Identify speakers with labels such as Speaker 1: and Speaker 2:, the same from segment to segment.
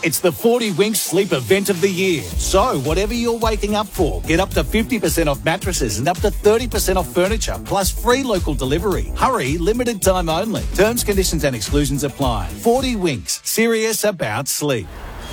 Speaker 1: It's the 40 Winks Sleep Event of the Year. So, whatever you're waking up for, get up to 50% off mattresses and up to 30% off furniture, plus free local delivery. Hurry, limited time only. Terms, conditions and exclusions apply. 40 Winks, serious about sleep.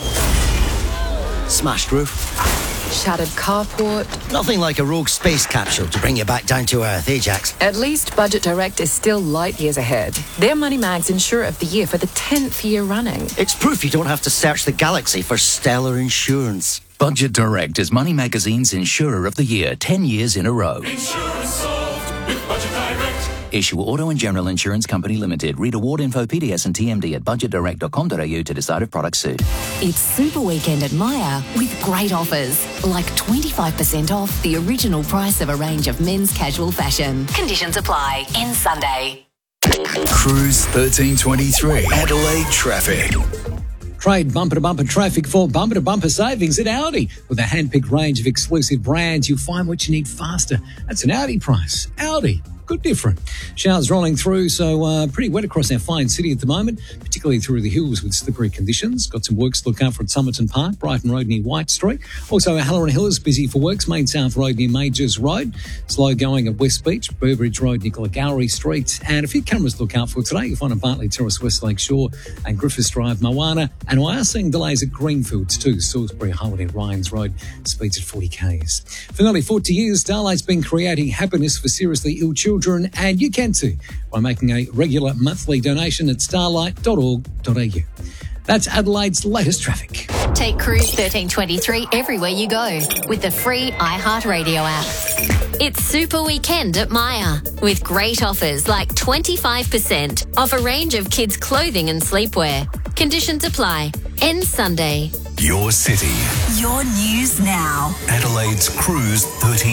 Speaker 2: Smashed roof.
Speaker 3: Shattered carport.
Speaker 2: Nothing like a rogue space capsule to bring you back down to earth, Ajax.
Speaker 3: At least Budget Direct is still light years ahead. They're Moneymags Insurer of the Year for the 10th year running.
Speaker 2: It's proof you don't have to search the galaxy for stellar insurance.
Speaker 4: Budget Direct is Money Magazine's Insurer of the Year 10 years in a row.
Speaker 5: Insurance solved with Budget Direct.
Speaker 4: Issue Auto and General Insurance Company Limited. Read award info, PDS and TMD at budgetdirect.com.au to decide if products suit.
Speaker 6: It's Super Weekend at Myer with great offers, like 25% off the original price of a range of men's casual fashion. Conditions apply. Ends Sunday.
Speaker 7: Cruise 1323. Adelaide traffic.
Speaker 8: Trade bumper-to-bumper traffic for bumper-to-bumper savings at Audi. With a hand-picked range of exclusive brands, you'll find what you need faster. That's an Audi price. Audi. Good different. Showers rolling through, so pretty wet across our fine city at the moment, particularly through the hills with slippery conditions. Got some works to look out for at Somerton Park, Brighton Road near White Street. Also, Halloran Hill is busy for works. Main South Road near Majors Road. Slow going at West Beach, Burbridge Road, Nicola Gallery Street. And a few cameras to look out for today. You'll find a Bartley Terrace, West Lake Shore and Griffiths Drive, Moana. And we are seeing delays at Greenfields too. Salisbury Highway and Ryans Road, speeds at 40 k's. For nearly 40 years, Starlight's been creating happiness for seriously ill children, and you can too by making a regular monthly donation at starlight.org.au. That's Adelaide's latest traffic.
Speaker 6: Take Cruise 1323 everywhere you go with the free iHeartRadio app. It's Super Weekend at Myer with great offers like 25% off a range of kids' clothing and sleepwear. Conditions apply. Ends Sunday.
Speaker 7: Your city.
Speaker 6: Your news now.
Speaker 7: Adelaide's Cruise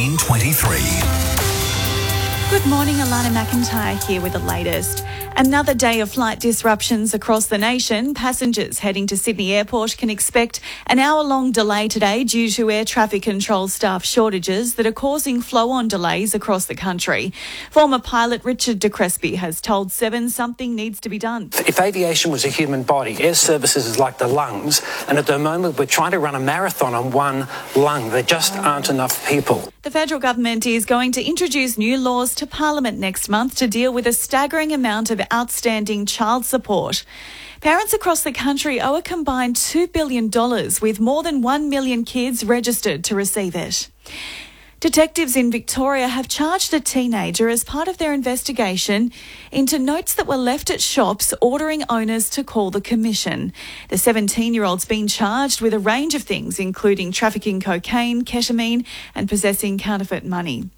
Speaker 7: 1323.
Speaker 9: Good morning, Alana McIntyre here with the latest. Another day of flight disruptions across the nation. Passengers heading to Sydney Airport can expect an hour-long delay today due to air traffic control staff shortages that are causing flow-on delays across the country. Former pilot Richard de Crespi has told Seven something needs to be done.
Speaker 10: If aviation was a human body, air services is like the lungs, and at the moment we're trying to run a marathon on one lung. There just aren't enough people.
Speaker 9: The federal government is going to introduce new laws to Parliament next month to deal with a staggering amount of outstanding child support. Parents across the country owe a combined $2 billion, with more than 1 million kids registered to receive it. Detectives in Victoria have charged a teenager as part of their investigation into notes that were left at shops ordering owners to call the commission. The 17-year-old's been charged with a range of things, including trafficking cocaine, ketamine and possessing counterfeit money.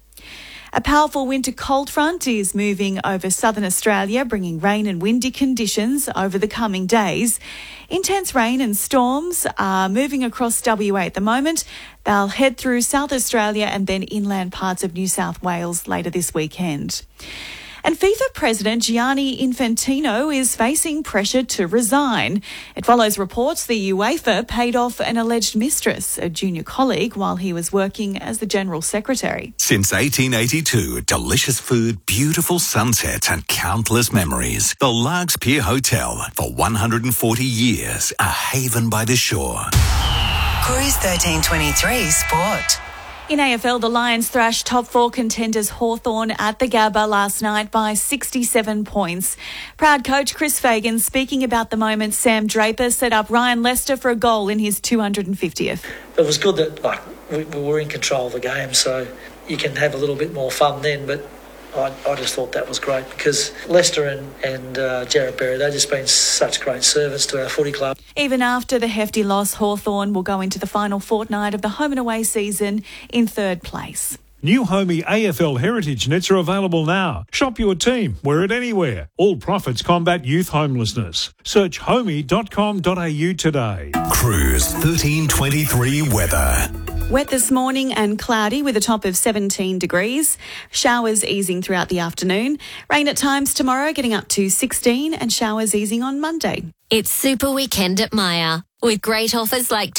Speaker 9: A powerful winter cold front is moving over southern Australia, bringing rain and windy conditions over the coming days. Intense rain and storms are moving across WA at the moment. They'll head through South Australia and then inland parts of New South Wales later this weekend. And FIFA President Gianni Infantino is facing pressure to resign. It follows reports the UEFA paid off an alleged mistress, a junior colleague, while he was working as the General Secretary.
Speaker 7: Since 1882, delicious food, beautiful sunsets and countless memories. The Largs Pier Hotel, for 140 years, a haven by the shore.
Speaker 6: Cruise 1323 Sport.
Speaker 9: In AFL, the Lions thrashed top four contenders Hawthorn at the Gabba last night by 67 points. Proud coach Chris Fagan speaking about the moment Sam Draper set up Ryan Lester for a goal in his 250th.
Speaker 11: It was good that we were in control of the game, so you can have a little bit more fun then, but I just thought that was great because Lester and Jarrett Berry, they've just been such great servants to our footy club.
Speaker 9: Even after the hefty loss, Hawthorn will go into the final fortnight of the home and away season in third place.
Speaker 12: New Homey AFL Heritage Nets are available now. Shop your team, wear it anywhere. All profits combat youth homelessness. Search homey.com.au today.
Speaker 7: Cruise 1323 weather.
Speaker 9: Wet this morning and cloudy with a top of 17 degrees. Showers easing throughout the afternoon. Rain at times tomorrow, getting up to 16, and showers easing on Monday.
Speaker 6: It's Super Weekend at Myer with great offers like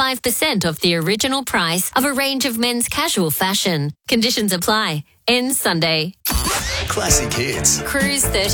Speaker 6: 25% off the original price of a range of men's casual fashion. Conditions apply. Ends Sunday.
Speaker 7: Classic hits.
Speaker 6: Cruise 13.